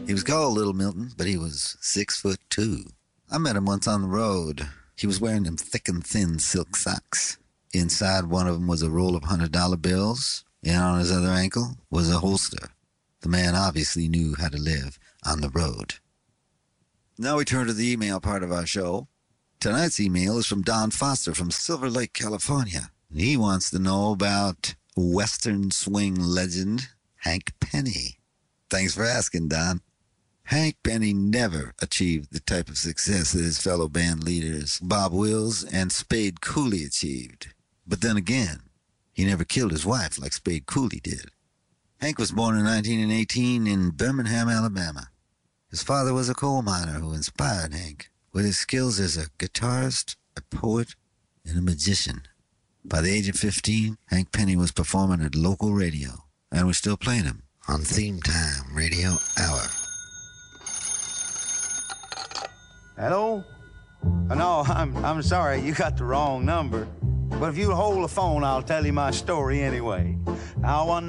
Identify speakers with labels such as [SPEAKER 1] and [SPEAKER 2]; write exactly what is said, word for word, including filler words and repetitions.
[SPEAKER 1] He was called Little Milton, but he was six foot two. I met him once on the road. He was wearing them thick and thin silk socks. Inside one of them was a roll of one hundred dollar bills, and on his other ankle was a holster. The man obviously knew how to live on the road. Now we turn to the email part of our show. Tonight's email is from Don Foster from Silver Lake, California. He wants to know about Western swing legend Hank Penny. Thanks for asking, Don. Hank Penny never achieved the type of success that his fellow band leaders Bob Wills and Spade Cooley achieved. But then again, he never killed his wife like Spade Cooley did. Hank was born in nineteen eighteen in Birmingham, Alabama. His father was a coal miner who inspired Hank with his skills as a guitarist, a poet, and a magician. By the age of fifteen, Hank Penny was performing at local radio, and we're still playing him on Theme Time Radio Hour.
[SPEAKER 2] Hello? Uh, no, I'm, I'm sorry, you got the wrong number. But if you'll hold the phone, I'll tell you my story anyway. Now, one